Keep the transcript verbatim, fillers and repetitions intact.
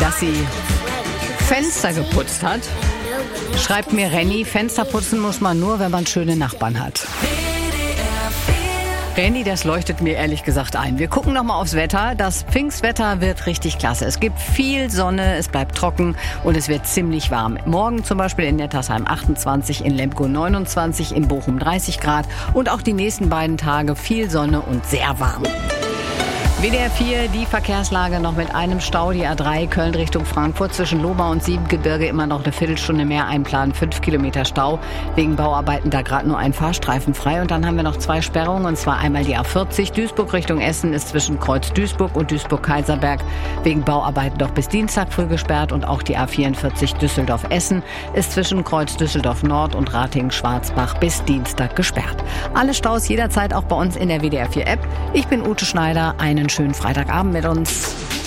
dass sie Fenster geputzt hat. Schreibt mir Renny, Fenster putzen muss man nur, wenn man schöne Nachbarn hat. Renny, das leuchtet mir ehrlich gesagt ein. Wir gucken noch mal aufs Wetter. Das Pfingstwetter wird richtig klasse. Es gibt viel Sonne, es bleibt trocken und es wird ziemlich warm. Morgen zum Beispiel in Nettersheim achtundzwanzig, in Lemgo neunundzwanzig, in Bochum dreißig Grad und auch die nächsten beiden Tage viel Sonne und sehr warm. W D R vier, die Verkehrslage noch mit einem Stau, die A drei Köln Richtung Frankfurt zwischen Lohmau und Siebengebirge immer noch eine Viertelstunde mehr einplanen, fünf Kilometer Stau, wegen Bauarbeiten da gerade nur ein Fahrstreifen frei und dann haben wir noch zwei Sperrungen und zwar einmal die A vierzig, Duisburg Richtung Essen ist zwischen Kreuz Duisburg und Duisburg-Kaiserberg wegen Bauarbeiten doch bis Dienstag früh gesperrt und auch die A vierundvierzig Düsseldorf-Essen ist zwischen Kreuz Düsseldorf Nord und Ratingen-Schwarzbach bis Dienstag gesperrt. Alle Staus jederzeit auch bei uns in der W D R vier App. Ich bin Ute Schneider, einen schönen Freitagabend mit uns.